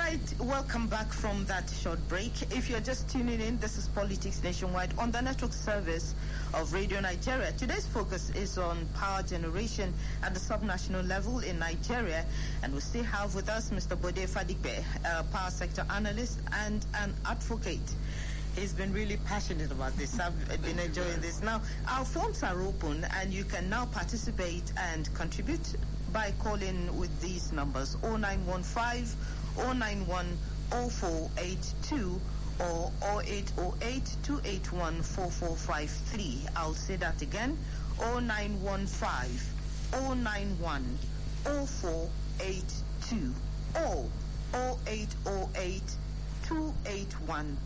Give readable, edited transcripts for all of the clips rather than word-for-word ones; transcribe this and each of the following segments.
right, welcome back from that short break. If you're just tuning in, this is Politics Nationwide on the network service of Radio Nigeria. Today's focus is on power generation at the subnational level in Nigeria, and we still have with us Mr. Bode Fadigbe, a power sector analyst and an advocate. He's been really passionate about this. I've been enjoying this. Now, our phones are open, and you can now participate and contribute by calling with these numbers: 0915 091 0482 or 0808 281 4453. I'll say that again: 0915 091 0482 or 0808 281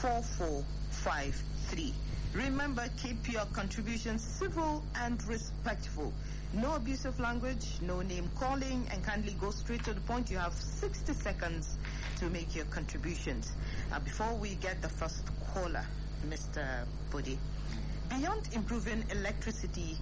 4453. Remember, keep your contributions civil and respectful. No abusive language, no name calling, and kindly go straight to the point. You have 60 seconds to make your contributions. Before we get the first caller, Mr. Bode, beyond improving electricity...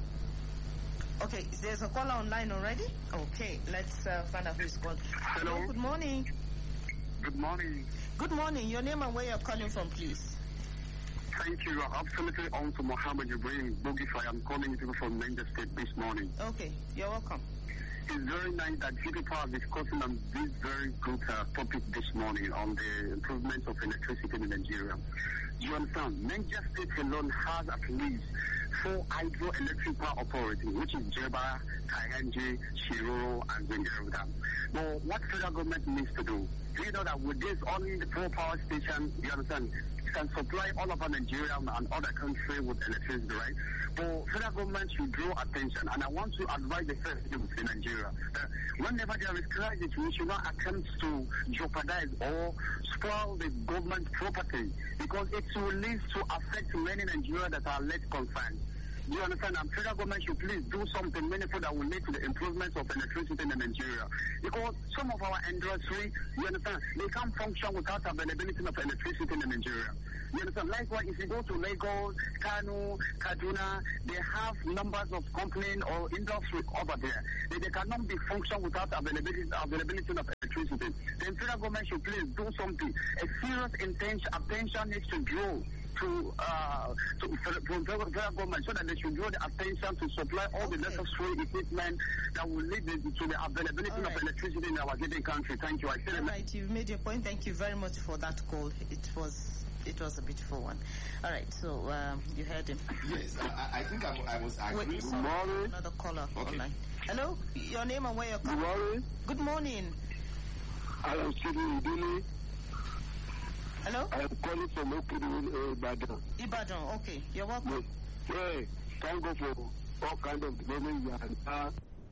Okay, there's a caller online already? Okay, let's find out who's called. Hello. Good morning. Good morning. Good morning. Your name and where you're calling from, please. Thank you. Absolutely on to Mohammed Ibrahim Bogify. I'm calling you from Niger State this morning. Okay, you're welcome. It's very nice that you people are discussing on this very good topic this morning on the improvement of electricity in Nigeria. You understand? Niger State alone has at least 4 hydroelectric power authorities, which is Jeba, Kayenji, Shiroro, and Zengero Dam. But what federal government needs to do, you know that with this, only the 4 power stations, you understand, can supply all of Nigeria and other countries with electricity, right? But federal government should draw attention, and I want to advise the president in Nigeria that whenever there is crisis, we should not attempt to jeopardize or spoil the government property, because it will lead to affect many Nigerians that are less concerned. Do you understand? And federal government should please do something meaningful that will lead to the improvement of electricity in Nigeria. Because some of our industry, you understand, they can't function without availability of electricity in Nigeria. You understand? Likewise, if you go to Lagos, Kano, Kaduna, they have numbers of companies or industry over there. They cannot be function without availability of electricity. Then federal government should please do something. A serious attention needs to draw to federal government, so that they should draw the attention to supply all the necessary equipment that will lead to the availability of electricity in our given country. Thank you. All right, you've made your point. Thank you very much for that call. It was a beautiful one. All right, so you heard him. Yes, I think I was agreeing. Wait, sorry, another caller online. Hello, your name and where you're calling? Good morning. Good morning. I am Chidi Idili. Hello? I am calling from Ibadan. Ibadan, okay. You're welcome. Yeah, thank God for all kind of development you have.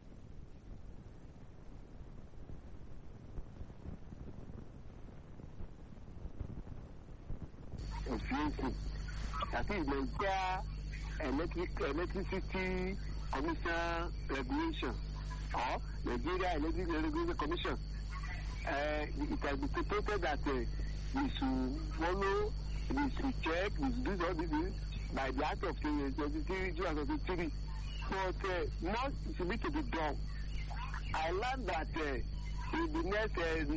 I think Nigeria Electricity Commission Regulation or Nigeria Electricity Regulation Commission. It has been stated that we should follow, we should check, we should do all these things by the act of 2023. But more should need to be done. I learned that in the next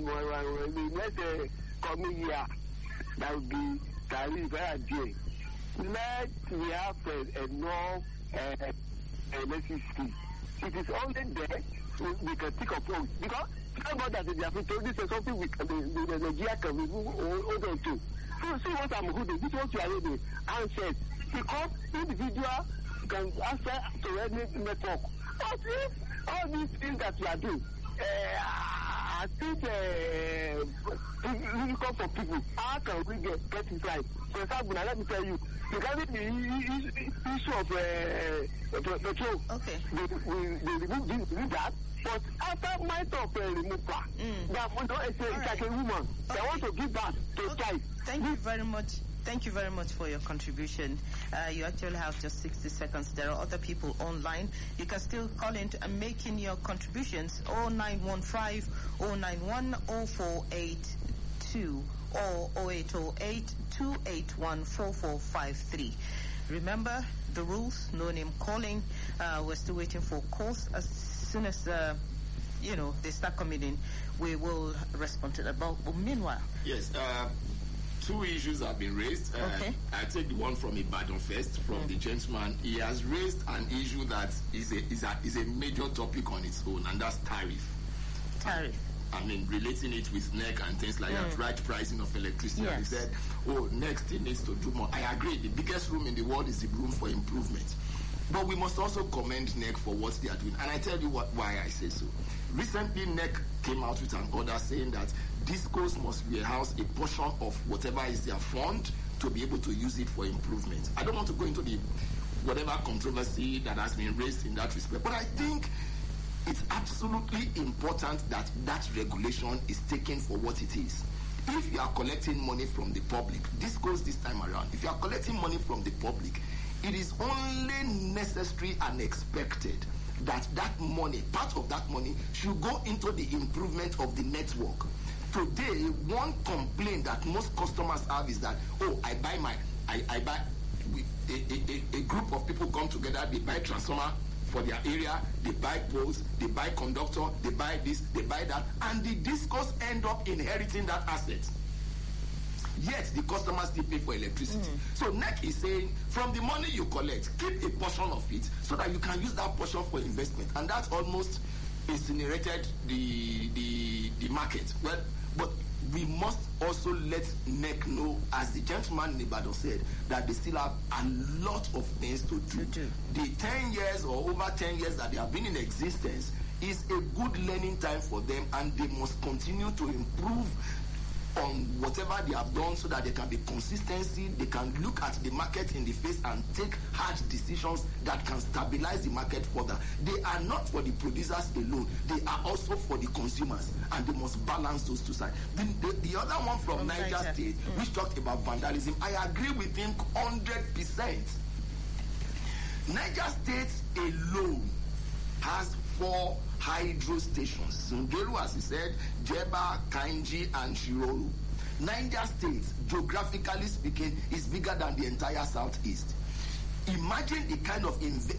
coming year, that will be very dear. Let we have enough electricity. It is only there we can think of those. Because thank God that they have told this is something the Nigeria can hold on to. So see what I'm holding. This is what you are reading. Answers. Because individual can answer to any network. But if all these things that you are doing, I think difficult for people. How can we get inside? For example, now let me tell you, regarding the issue of petrol, okay, they remove that. But after my talk, remove that. It's like a woman. They want to give back to child. Thank you very much. Thank you very much for your contribution. You actually have just 60 seconds. There are other people online. You can still call in and make in your contributions. 0915 091 0482 or 0808 281 4453. Remember the rules, no name calling. We're still waiting for calls. As soon as they start coming in, we will respond to that. But meanwhile, yes, two issues have been raised. Okay. I take the one from Ibadan first, from the gentleman. He has raised an issue that is a major topic on its own, and that's tariff. I mean, relating it with NEC and things like that, right pricing of electricity. Yes. And he said, NEC still needs to do more. I agree. The biggest room in the world is the room for improvement. But we must also commend NEC for what they are doing. And I tell you why I say so. Recently, NEC came out with an order saying that discos must warehouse a portion of whatever is their fund to be able to use it for improvement. I don't want to go into the whatever controversy that has been raised in that respect, but I think it's absolutely important that that regulation is taken for what it is. If you are collecting money from the public, this goes this time around. If you are collecting money from the public, it is only necessary and expected that that money, part of that money, should go into the improvement of the network. Today, one complaint that most customers have is that, a group of people come together, they buy transformer for their area, they buy poles, they buy conductor, they buy this, they buy that, and the discos end up inheriting that asset. Yet the customers still pay for electricity. So NEC is saying, from the money you collect, keep a portion of it so that you can use that portion for investment. And that's almost incinerated the market. Well, but we must also let NEC know, as the gentleman in Ibadan said, that they still have a lot of things to do. The 10 years or over 10 years that they have been in existence is a good learning time for them, and they must continue to improve on whatever they have done so that there can be consistency, they can look at the market in the face and take hard decisions that can stabilize the market further. They are not for the producers alone, they are also for the consumers, and they must balance those two sides. The other one from Niger State, which talked about vandalism, I agree with him 100%. Niger State alone has 4 hydro stations. Zungeru, as he said, Jeba, Kainji, and Shiroro. Niger State, geographically speaking, is bigger than the entire southeast. Imagine the kind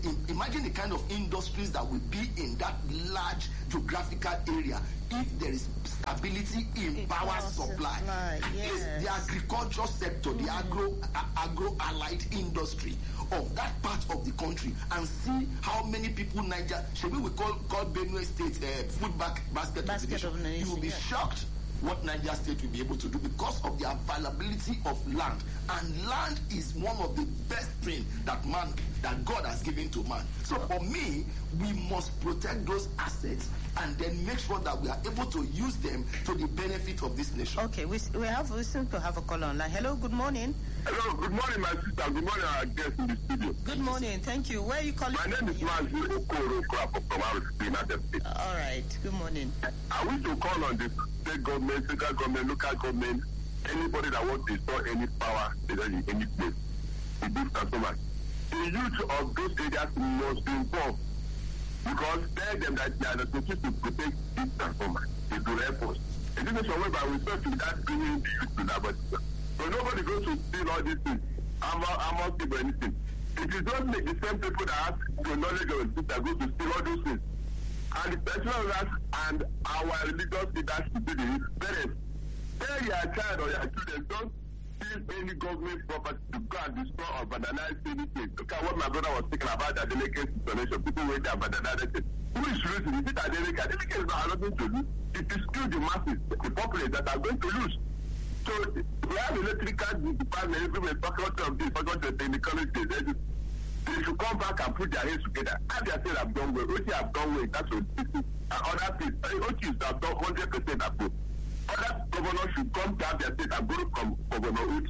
of industries that will be in that large geographical area if there is stability in power supply. Yes. The agriculture sector, the agro-allied industry of that part of the country, and see how many people Niger, we call Benue State food basket of the nation. You will be shocked what Niger State will be able to do because of the availability of land. And land is one of the best things that God has given to man. So for me, we must protect those assets and then make sure that we are able to use them to the benefit of this nation. Okay, we seem to have a call online. Hello, good morning. Hello, good morning, my sister. Good morning, our guest in the studio. Good morning, thank you. Where are you calling from? My name is Mazi Okoro from State. All right, good morning. I wish to call on the state government, central government, local government, anybody that wants to install any power in any place to do transformers. The youth of those areas must be involved, because tell them that they are supposed to protect this transformer. They do help us. And this is whereby we start to that bringing the youth to that. So nobody goes to steal all these things. I'm not stealing anything. It is not the same people that have the knowledge of it that go to steal all those things. And the personal rights and our religious leaders to do the parents. Tell your child or your children, don't steal any government property to go and destroy or vandalize anything. Look at what my brother was speaking about, the delicate installation. People wait there vandalize it. Who is losing? Is it a delicate? Delicate is not nothing to lose. It is still the masses, the populace that are going to lose. So we have electrical department, everywhere, faculty of this, faculty of technology. They should come back and put their heads together. And they say I've done well. OT have done well. That's what it is. And other things, OT have done 100% approve. Other governors should come to have their state and borrow from Governor Uti.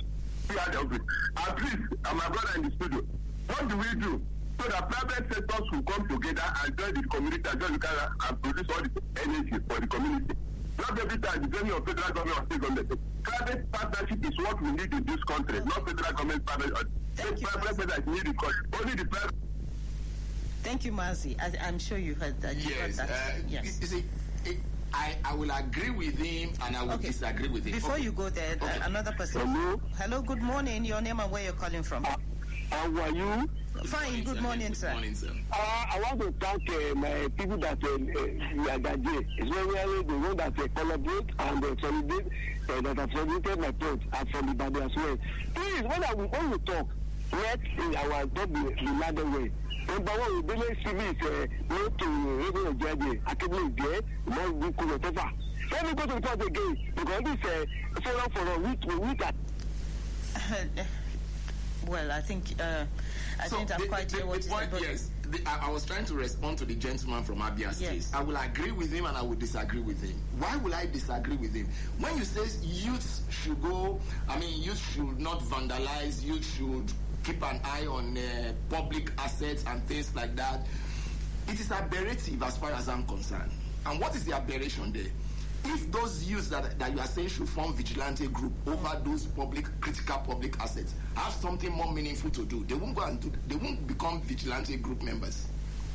And please, and my brother in the studio, what do we do so that private sectors will come together and join the community and join the and produce all the energy for the community? Not every time the journey of federal government or state government. Private partnership is what we need in this country, not federal government partnership. Private need it, only the private. Thank you, Mazi. I'm sure you heard that. Yes. Yes. You see, I will agree with him and I will disagree with him. Before you go there, another person. Hello. Hello, good morning. Your name and where you're calling from. How are you? Fine. Good morning, sir. Good morning, sir. I want to thank my people that we are there, especially the one that collaborate and solidate that have solidated my point and from Ibadan as well. Please, when we talk, let our job be landed way. Number one, we really see this not to regular judge. I can be there, not be cool whatever. Let me go to the point again because this follow for a week. Well, I think I'm quite clear what you said. Yes, I was trying to respond to the gentleman from Abia State. Yes. I will agree with him and I will disagree with him. Why will I disagree with him? When you say youth should youth should not vandalize, youth should keep an eye on public assets and things like that, it is aberrative as far as I'm concerned. And what is the aberration there? If those youths that you are saying should form vigilante group over those critical public assets have something more meaningful to do, they won't become vigilante group members.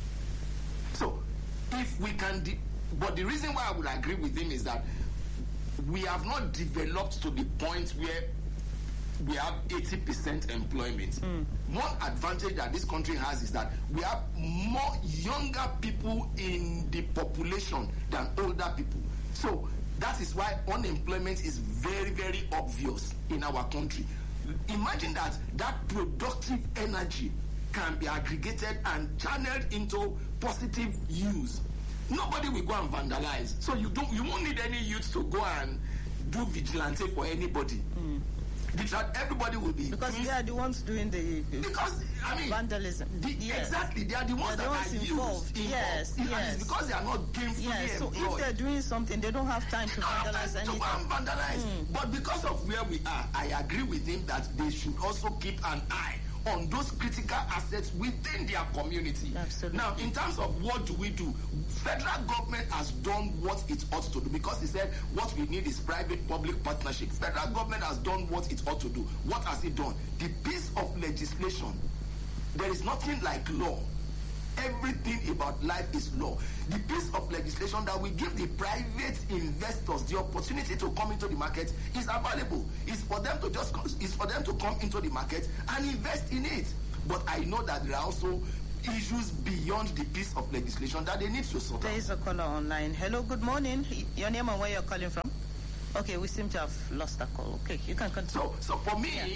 So, if we can, but the reason why I would agree with him is that we have not developed to the point where we have 80% employment. One advantage that this country has is that we have more younger people in the population than older people. So that is why unemployment is very, very obvious in our country. Imagine that productive energy can be aggregated and channeled into positive use. Nobody will go and vandalize. So you won't need any youth to go and do vigilante for anybody. Because everybody will be because they are the ones doing the vandalism. Exactly, they are the ones that are involved. Yes. It's because they are not gainfully employed. So if they're doing something, they don't have time to vandalize anything. But because of where we are, I agree with him that they should also keep an eye on those critical assets within their community. Absolutely. Now, in terms of what do we do, federal government has done what it ought to do because he said what we need is private-public partnership. Federal government has done what it ought to do. What has it done? The piece of legislation, there is nothing like law. Everything about life is law. The piece of legislation that will give the private investors the opportunity to come into the market is available. It's for them to come into the market and invest in it. But I know that there are also issues beyond the piece of legislation that they need to sort out. There is a caller online. Hello, good morning. Your name and where you're calling from? Okay, we seem to have lost a call. Okay, you can continue. So for me,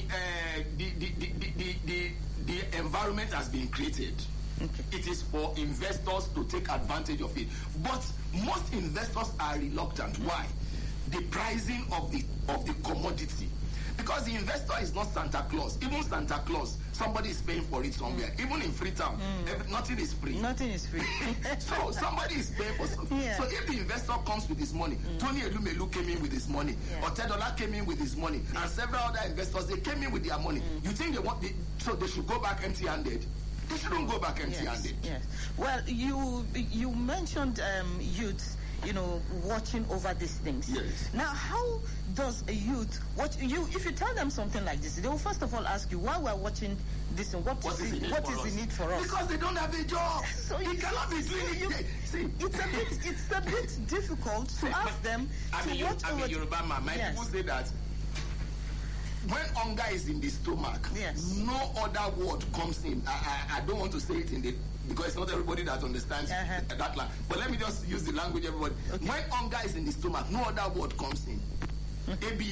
the environment has been created. Okay. It is for investors to take advantage of it. But most investors are reluctant. Why? The pricing of the commodity. Because the investor is not Santa Claus. Even Santa Claus, somebody is paying for it somewhere. Even in Freetown, nothing is free. Nothing is free. So somebody is paying for something. Yeah. So if the investor comes with his money, Tony Elumelu came in with his money, or Tedola came in with his money, and several other investors, they came in with their money. You think so they should go back empty-handed? They shouldn't go back empty-handed. Yes. Well, you mentioned youths, watching over these things. Yes. Now, how does a youth watch you? If you tell them something like this, they will first of all ask you why we're watching this and what is the need for us? Because they don't have a job. So he cannot be doing it. See, it's a bit difficult to ask them to watch over. I'm a Yoruba man. My people say that when hunger is in the stomach, no other word comes in. I don't want to say it because it's not everybody that understands that language. But let me just use the language everybody. Okay. When hunger is in the stomach, no other word comes in. Okay.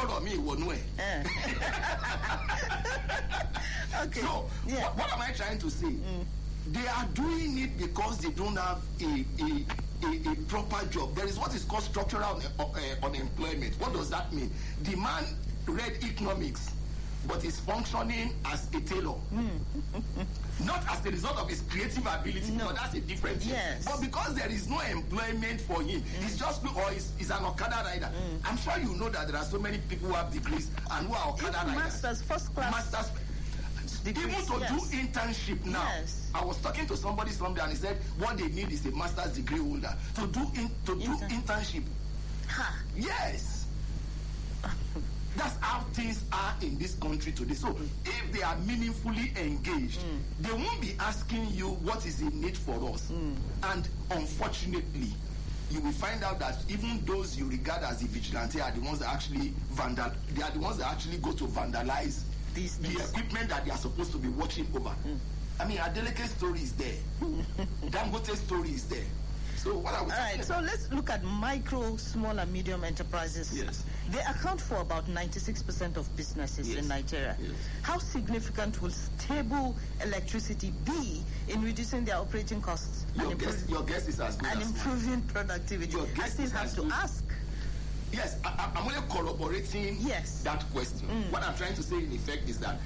So, what am I trying to say? They are doing it because they don't have a proper job. There is what is called structural unemployment. What does that mean? The man read economics, but is functioning as a tailor. Not as the result of his creative ability, but that's a different thing. Yes. But because there is no employment for him, he's just he's an Okada rider. I'm sure you know that there are so many people who have degrees and who are Okada riders. Masters, first class. Even to do internship now. Yes. I was talking to somebody someday and he said what they need is a master's degree holder to do internship. Yes. That's how things are in this country today. So if they are meaningfully engaged, they won't be asking you what is the need for us. And unfortunately, you will find out that even those you regard as the vigilante are the ones that actually go to vandalize the equipment that they are supposed to be watching over. I mean, Adeleke's story is there. Dangote's story is there. So what are we talking about? So let's look at micro, small, and medium enterprises. Yes. They account for about 96% of businesses in Nigeria. Yes. How significant will stable electricity be in reducing their operating costs Your guess is as good and as mine. improving productivity? Your I guess still is have as to good. ask. Yes, I'm only corroborating that question. What I'm trying to say in effect is that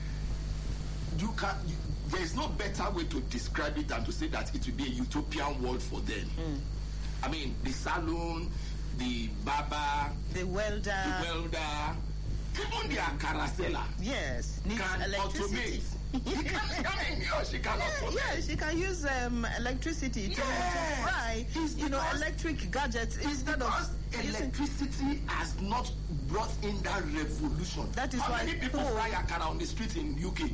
there is no better way to describe it than to say that it will be a utopian world for them. I mean, the salon, the barber, the welder, even the akara seller. Yes, needs can electricity. Automate. She can automate. Yeah, she can use electricity to fry, electric gadgets instead of electricity has not brought in that revolution. That is How why many people fry akara on the street in UK?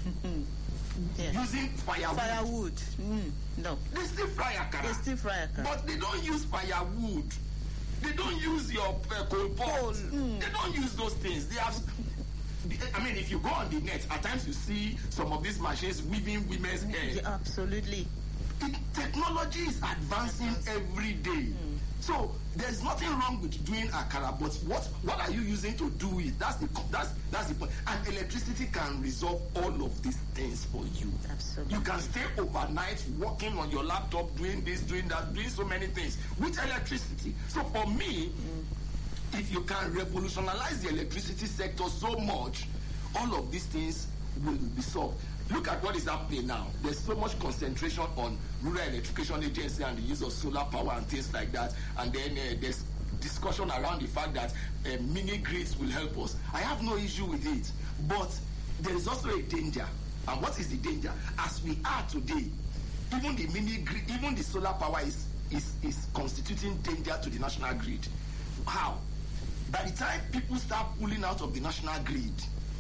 Using firewood. No. They still fry akara. But they don't use firewood. They don't use your coal pot. They don't use those things. They have. I mean, if you go on the net, at times you see some of these machines weaving women's hair. Yeah, absolutely. Technology is advancing every day. So there's nothing wrong with doing akara, but what are you using to do it? That's the point. And electricity can resolve all of these things for you. Absolutely. You can stay overnight working on your laptop, doing this, doing that, doing so many things with electricity. So for me, if you can revolutionize the electricity sector so much, all of these things will be solved. Look at what is happening now. There's so much concentration on Rural Electrification Agency and the use of solar power and things like that. And then there's discussion around the fact that mini grids will help us. I have no issue with it. But there is also a danger. And what is the danger? As we are today, even the mini grid, even the solar power is constituting danger to the national grid. How? By the time people start pulling out of the national grid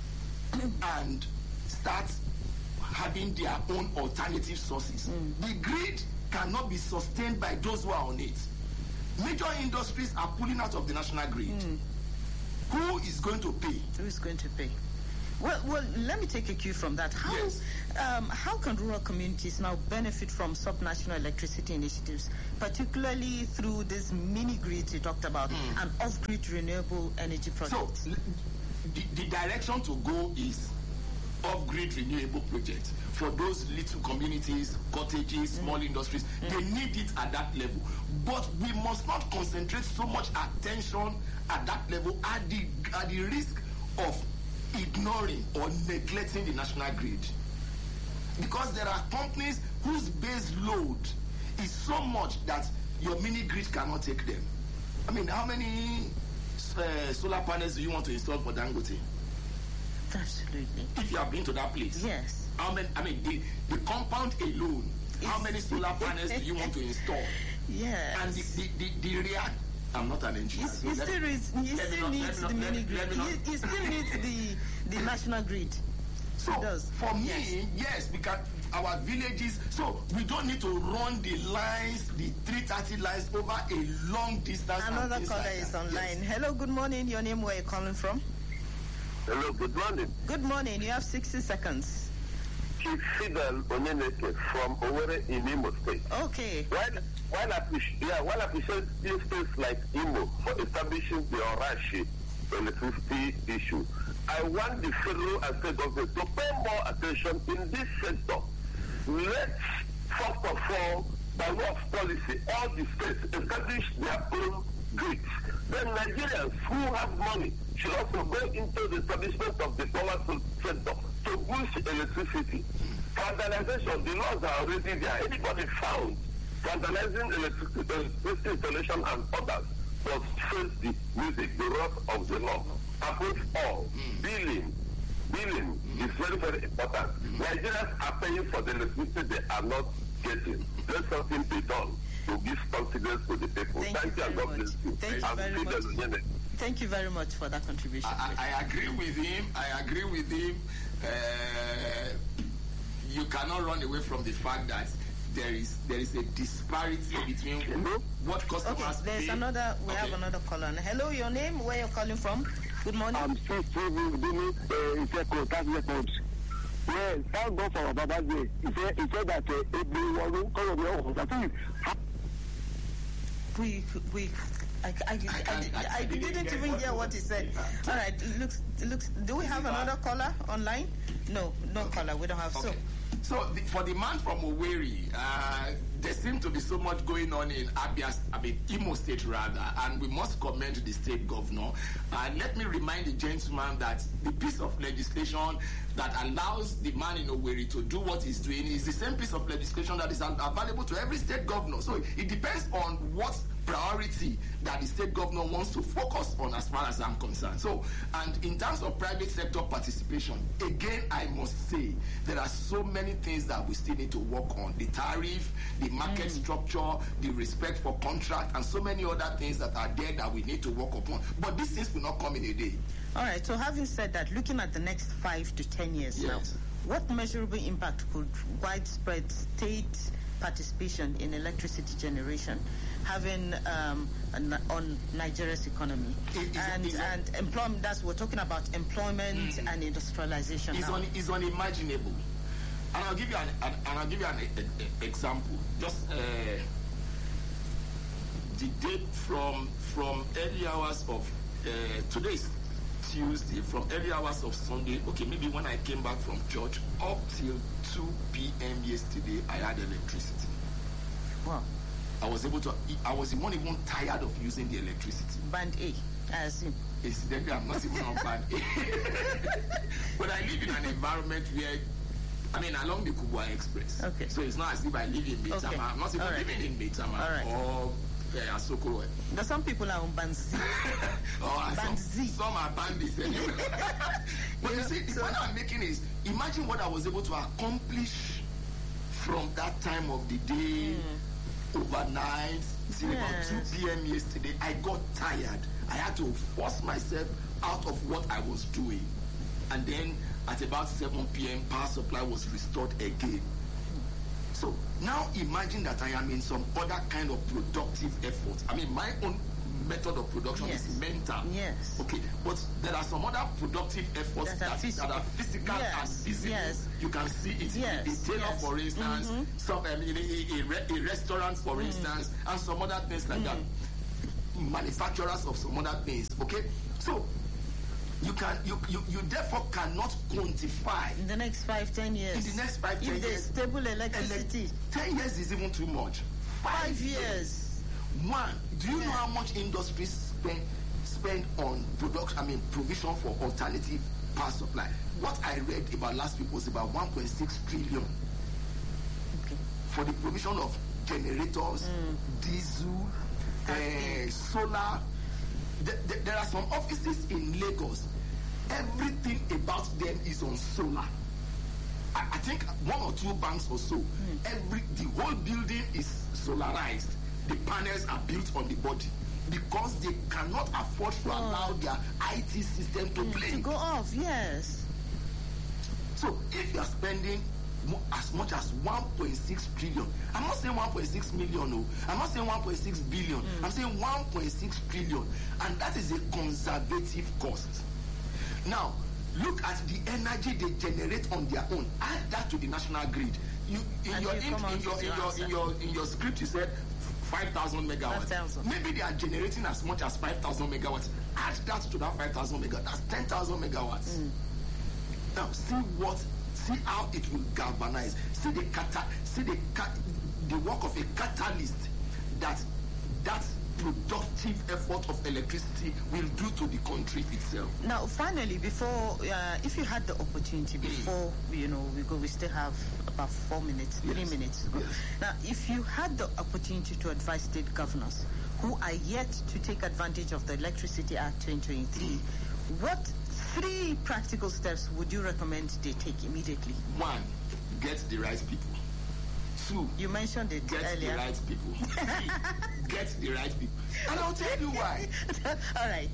and start having their own alternative sources, the grid cannot be sustained by those who are on it. Major industries are pulling out of the national grid. Who is going to pay? Who is going to pay? Well, let me take a cue from that. How can rural communities now benefit from subnational electricity initiatives, particularly through this mini grids you talked about and off-grid renewable energy projects? So, the direction to go is off-grid renewable projects for those little communities, cottages, small industries. They need it at that level. But we must not concentrate so much attention at that level at the risk of ignoring or neglecting the national grid. Because there are companies whose base load is so much that your mini grid cannot take them. I mean, how many solar panels do you want to install for Dangote? Absolutely. If you have been to that place. Yes. How many? I mean, the compound alone. How many solar panels do you want to install? Yes. And the real. I'm not an engineer. He still needs the mini grid. He still needs the national grid. So for me, yes, because our villages. So we don't need to run the lines, the 330 lines over a long distance. Another caller is online. Yes. Hello, good morning. Your name, where are you calling from? Hello, good morning. Good morning. You have 60 seconds. Chief Fidel Onyeneke from Owerri in Imo State. Okay. While appreciating states like Imo for establishing the Orashi electricity issue, I want the federal and state government to pay more attention in this sector. Let's, first of all, by way of policy, all the states establish their own grids. Then Nigerians who have money should also go into the establishment of the power sector to boost electricity. Vandalization, the laws are already there. Anybody found vandalizing electricity installation and others must face the music, the wrath of the law. Above all, billing is very, very important. Nigerians are paying for the electricity they are not getting. Let something be done to give confidence to the people. Thank you and God bless you. Thank you very much for that contribution. I agree with him. You cannot run away from the fact that there is a disparity between what customers pay. We have another caller. Hello, your name, where you're calling from? Good morning. I'm still Yes, thank God for our Baba Day. He said that everyone will come of your house. I think I didn't even hear what he said. All right, looks. Do we have another caller online? No caller. We don't have. Okay. So for the man from Owerri, there seems to be so much going on in Imo State rather, and we must commend the state governor. Let me remind the gentleman that the piece of legislation that allows the man in Owerri to do what he's doing is the same piece of legislation that is available to every state governor. So it depends on what priority that the state governor wants to focus on, as far as I'm concerned. So, and in terms of private sector participation, again, I must say there are so many things that we still need to work on: the tariff, the market structure, the respect for contract, and so many other things that are there that we need to work upon. But these things will not come in a day. All right. So, having said that, looking at the next 5 to 10 years now, what measurable impact could widespread state participation in electricity generation having on Nigeria's economy and employment? That's we're talking about employment and industrialization. It's unimaginable. And I'll give you an example. Just the date from early hours of today's Tuesday, from early hours of Sunday. Okay, maybe when I came back from church up till 2 p.m. yesterday, I had electricity. Wow. I was the one even tired of using the electricity. Band A, I assume. Incidentally, I'm not even on band A. But I live in an environment where, along the Kubwa Express. Okay. So it's not as if I live in Maitama. Okay. I'm not even living in Maitama or Asoko. There's some people are on Band Z. Band Z. Some are bandits anyway. But you see, the point I'm making is, imagine what I was able to accomplish from that time of the day, overnight, till about 2 p.m. yesterday. I got tired. I had to force myself out of what I was doing. And then at about 7 p.m., power supply was restored again. So now imagine that I am in some other kind of productive effort. My own method of production is mental. Yes. Okay, but there are some other productive efforts that are physical and visible. Yes. You can see it. Yes. A tailor, for instance, some a restaurant, for instance, and some other things like that. Manufacturers of some other things. Okay, so you therefore cannot quantify in the next 5-10 years. In the next 5-10 years, if there's stable electricity. 10 years is even too much. 5 years. One, do you know how much industries spend on provision for alternative power supply? What I read about last week was about 1.6 trillion for the provision of generators, diesel, solar. There are some offices in Lagos. Everything about them is on solar. I think 1 or 2 banks or so. The whole building is solarized. The panels are built on the body because they cannot afford to allow their IT system to play. To go off, yes. So if you are spending as much as 1.6 trillion, I'm not saying 1.6 million, no. I'm not saying 1.6 billion. I'm saying 1.6 trillion. And that is a conservative cost. Now, look at the energy they generate on their own. Add that to the national grid. In your script, you said 5,000 megawatts. 5,000. Maybe they are generating as much as 5,000 megawatts. Add that to that 5,000 megawatts. That's 10,000 megawatts. Now, see how it will galvanize. See the work of a catalyst that productive effort of electricity will do to the country itself. Now, finally, before, if you had the opportunity, before we go, we still have about 4 minutes, 3 minutes to go. Now, if you had the opportunity to advise state governors who are yet to take advantage of the Electricity Act 2023, what 3 practical steps would you recommend they take immediately? 1, get the right people. 2, you mentioned it get earlier. The right people. 3, get the right people. And I'll tell you why. All right.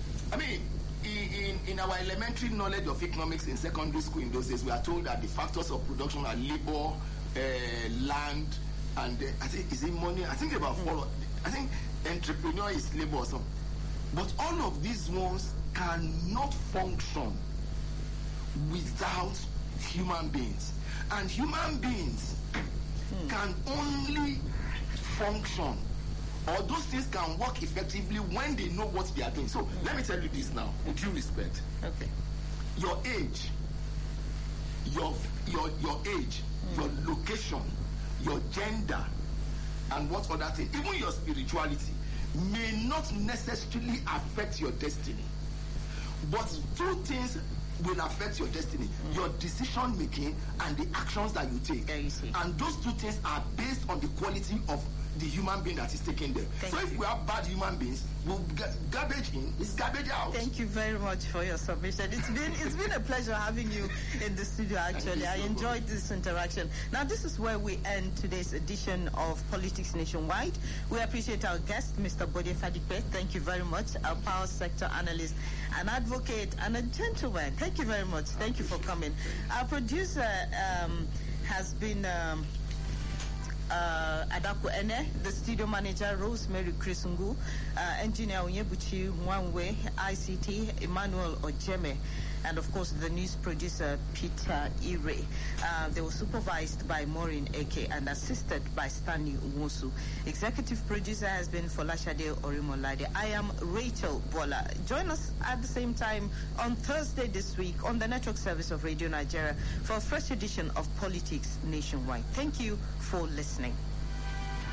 In our elementary knowledge of economics in secondary school in those days, we are told that the factors of production are labor, land, and I think, is it money? I think about 4. I think entrepreneur is labor or something. But all of these ones cannot function without human beings. And human beings can only function, or those things can work effectively when they know what they are doing. So let me tell you this now, with due respect. Okay. Your age, your age, your location, your gender, and what other thing, even your spirituality, may not necessarily affect your destiny. But two things will affect your destiny: your decision making and the actions that you take. And those two things are based on the quality of the human being that is taking them. So if we have bad human beings, we'll get garbage in, it's garbage out. Thank you very much for your submission. It's been a pleasure having you in the studio, actually. I enjoyed this interaction. Now, this is where we end today's edition of Politics Nationwide. We appreciate our guest, Mr. Bode Fadipe. Thank you very much. Our power sector analyst, an advocate, and a gentleman. Thank you very much. Thank you for coming. Our producer has been... Adaku Ene, the studio manager Rosemary Krisungu, engineer Onyebuchi Mwanwe, ICT Emmanuel Ojeme, and of course the news producer Peter Ire. They were supervised by Maureen Eke and assisted by Stanley Nwosu. Executive producer has been Folashade Orimolade. I am Rachel Bola. Join us at the same time on Thursday this week on the network service of Radio Nigeria for a fresh edition of Politics Nationwide. Thank you for listening.